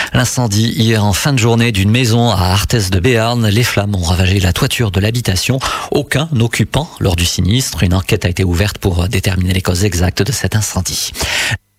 L'incendie hier en fin de journée d'une maison à Arthès de Béarn. Les flammes ont ravagé la toiture de l'habitation. Aucun occupant lors du sinistre. Une enquête a été ouverte pour déterminer les causes exactes de cet incendie.